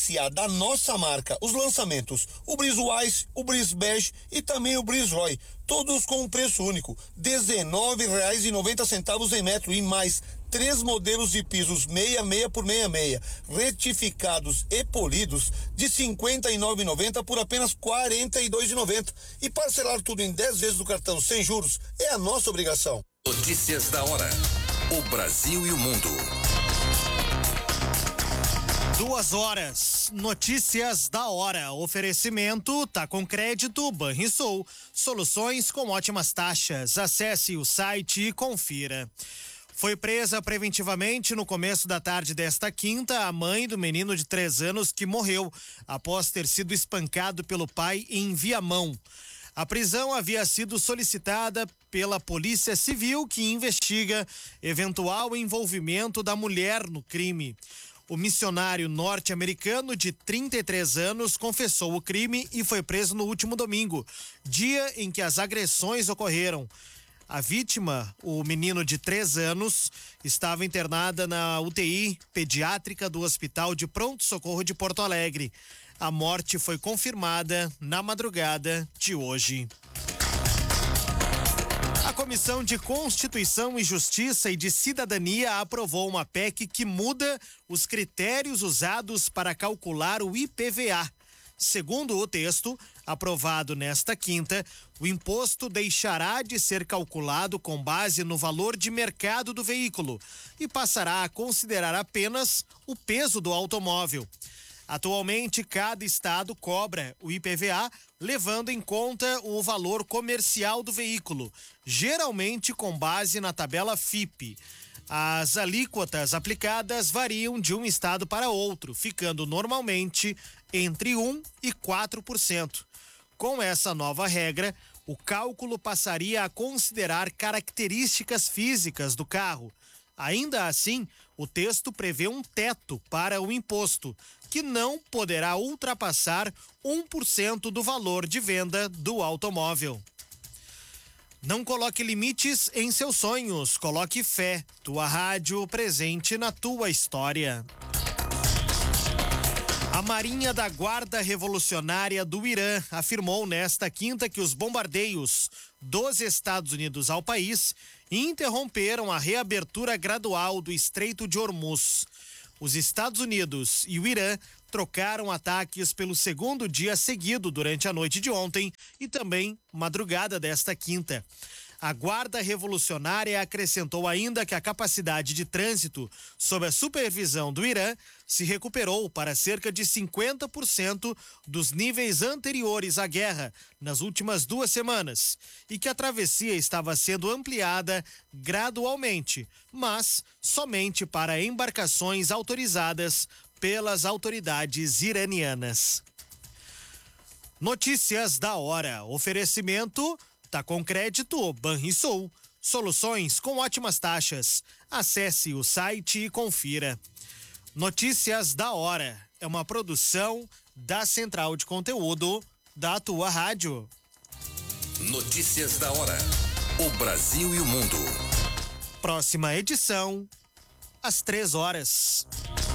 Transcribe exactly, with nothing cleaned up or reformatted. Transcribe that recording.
da nossa marca, os lançamentos, o Breeze Wise, o Breeze Bege e também o Breeze Roy, todos com um preço único, dezenove reais e noventa centavos em metro e mais três modelos de pisos sessenta e seis por sessenta e seis, retificados e polidos de cinquenta e nove reais e noventa centavos por apenas quarenta e dois reais e noventa centavos e parcelar tudo em dez vezes do cartão sem juros é a nossa obrigação. Notícias da hora. O Brasil e o mundo. Duas horas, notícias da hora, oferecimento, tá com crédito, Banrisul, soluções com ótimas taxas, acesse o site e confira. Foi presa preventivamente no começo da tarde desta quinta a mãe do menino de três anos que morreu após ter sido espancado pelo pai em Viamão. A prisão havia sido solicitada pela Polícia Civil, que investiga eventual envolvimento da mulher no crime. O missionário norte-americano de trinta e três anos confessou o crime e foi preso no último domingo, dia em que as agressões ocorreram. A vítima, o menino de três anos, estava internada na U T I pediátrica do Hospital de Pronto-Socorro de Porto Alegre. A morte foi confirmada na madrugada de hoje. A Comissão de Constituição e Justiça e de Cidadania aprovou uma P E C que muda os critérios usados para calcular o I P V A. Segundo o texto, aprovado nesta quinta, o imposto deixará de ser calculado com base no valor de mercado do veículo e passará a considerar apenas o peso do automóvel. Atualmente, cada estado cobra o I P V A levando em conta o valor comercial do veículo, geralmente com base na tabela F I P. As alíquotas aplicadas variam de um estado para outro, ficando normalmente entre um e quatro por cento. Com essa nova regra, o cálculo passaria a considerar características físicas do carro. Ainda assim, o texto prevê um teto para o imposto, que não poderá ultrapassar um por cento do valor de venda do automóvel. Não coloque limites em seus sonhos, coloque fé. Tua rádio presente na tua história. A Marinha da Guarda Revolucionária do Irã afirmou nesta quinta que os bombardeios dos Estados Unidos ao país interromperam a reabertura gradual do Estreito de Hormuz. Os Estados Unidos e o Irã trocaram ataques pelo segundo dia seguido durante a noite de ontem e também madrugada desta quinta. A Guarda Revolucionária acrescentou ainda que a capacidade de trânsito sob a supervisão do Irã se recuperou para cerca de cinquenta por cento dos níveis anteriores à guerra nas últimas duas semanas e que a travessia estava sendo ampliada gradualmente, mas somente para embarcações autorizadas pelas autoridades iranianas. Notícias da hora. Oferecimento Tá com crédito Banrisul. Soluções com ótimas taxas. Acesse o site e confira. Notícias da hora. É uma produção da Central de Conteúdo da tua rádio. Notícias da hora. O Brasil e o mundo. Próxima edição, às três horas.